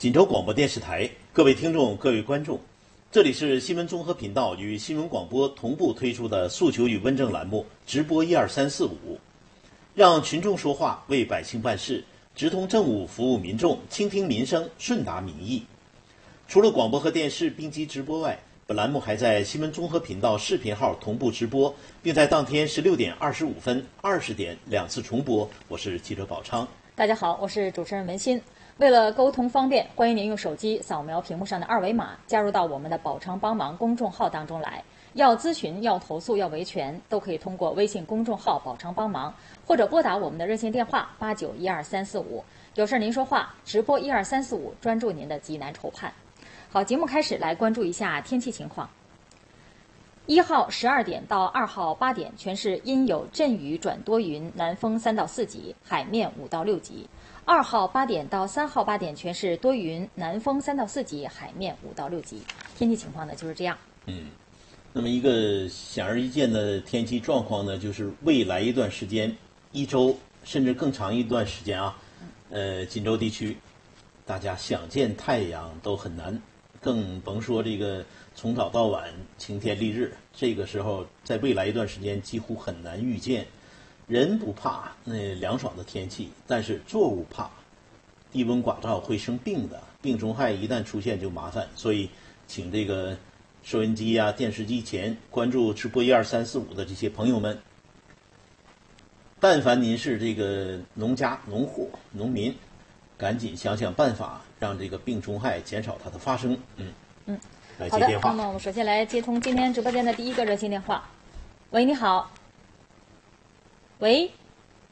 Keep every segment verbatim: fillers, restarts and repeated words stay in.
锦州广播电视台，各位听众、各位观众，这里是新闻综合频道与新闻广播同步推出的诉求与问政栏目直播一二三四五，让群众说话，为百姓办事，直通政务，服务民众，倾听民生，顺达民意。除了广播和电视并机直播外，本栏目还在新闻综合频道视频号同步直播，并在当天十六点二十五分、二十点两次重播。我是记者宝昌。 大家好，我是主持人文心。为了沟通方便，欢迎您用手机扫描屏幕上的二维码，加入到我们的宝昌帮忙公众号当中来。要咨询、要投诉、要维权，都可以通过微信公众号宝昌帮忙，或者拨打我们的热线电话八九一二三四五。有事您说话，直播一二三四五，专注您的急难愁盼。好，节目开始，来关注一下天气情况。一号十二点到二号八点，全市阴有阵雨转多云，南风三到四级，海面五到六级。二号八点到三号八点，全市多云，南风三到四级，海面五到六级。天气情况呢就是这样。 嗯，那么一个显而易见的天气状况呢，就是未来一段时间，一周甚至更长一段时间啊，呃，锦州地区，大家想见太阳都很难，更甭说这个从早到晚晴天丽日。这个时候，在未来一段时间几乎很难预见。人不怕那凉爽的天气，但是作物怕，低温寡燥会生病的，病虫害一旦出现就麻烦。所以，请这个收音机啊、电视机前关注直播一二三四五的这些朋友们，但凡您是这个农家、农户、农民，赶紧想想办法，让这个病虫害减少它的发生。嗯嗯， 来接电话。 好的，那么我们首先来接通今天直播间的第一个热线电话。喂，你好。喂，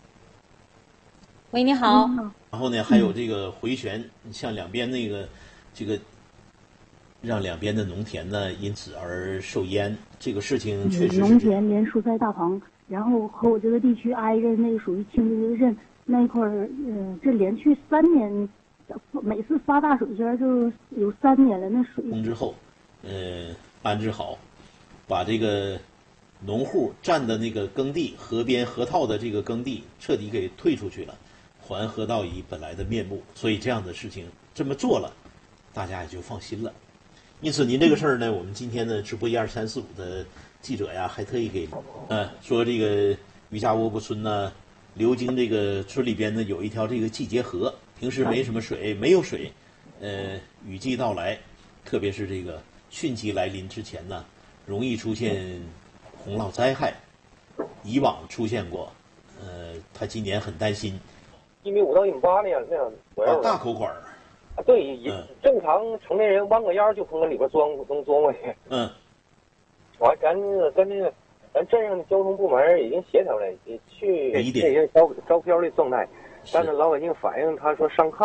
喂，你好。 然后呢，还有这个回旋，像两边那个，这个让两边的农田呢因此而受淹，这个事情确实是。 农田连蔬菜大棚，然后和我这个地区挨着那个属于清滨镇那一块儿，呃，这连续三年，每次发大水前就有三年了，那水。 之后，呃，安置好，把这个。农户占的那个耕地，河边河套的这个耕地彻底给退出去了，还河道以本来的面目。所以这样的事情这么做了，大家也就放心了。因此您这个事儿呢，我们今天的直播一二三四五的记者呀，还特意给呃说这个于家窝铺村呢，流经这个村里边呢有一条这个季节河，平时没什么水，没有水，呃，雨季到来，特别是这个汛期来临之前呢，容易出现洪涝灾害，以往出现过，呃，他今年很担心。 一米五到一米八那样那样左右、 啊。大口管儿。 啊，对，也、嗯、正常成年人弯个腰就从那里边钻能钻过去。 嗯。 完，咱那个跟那个咱镇上的交通部门已经协调了，也去这些招招标的状态，但是老百姓反映他说上炕。